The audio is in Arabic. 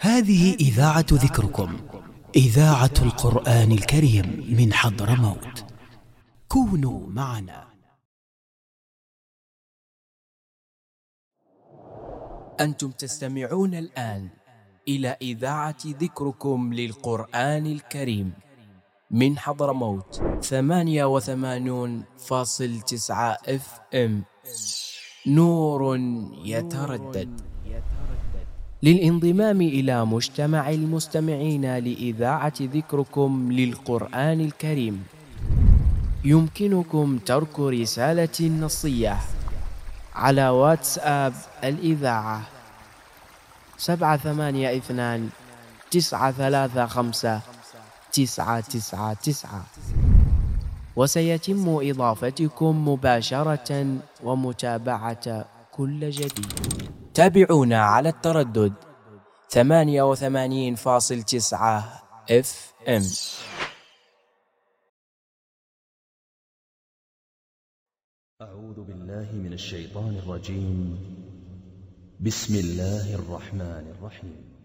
هذه إذاعة ذكركم، إذاعة القرآن الكريم من حضرموت. كونوا معنا. أنتم تستمعون الآن إلى إذاعة ذكركم للقرآن الكريم من حضرموت 88.9 FM. نور يتردد. للانضمام إلى مجتمع المستمعين لإذاعة ذكركم للقرآن الكريم يمكنكم ترك رسالة نصية على واتساب الإذاعة 782-935-999، وسيتم إضافتكم مباشرة ومتابعة كل جديد. تابعونا على التردد 88.9 FM. أعوذ بالله من الشيطان الرجيم. بسم الله الرحمن الرحيم.